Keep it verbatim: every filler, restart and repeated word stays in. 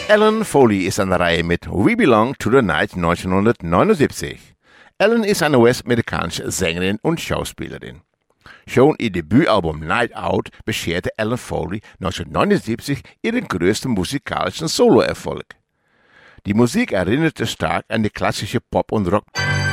Ellen Foley ist an der Reihe mit We Belong to the Night neunzehnhundertneunundsiebzig. Ellen ist eine US-amerikanische Sängerin und Schauspielerin. Schon ihr Debütalbum Night Out bescherte Ellen Foley neunzehnhundertneunundsiebzig ihren größten musikalischen Soloerfolg. Die Musik erinnerte stark an die klassische Pop- und Rock-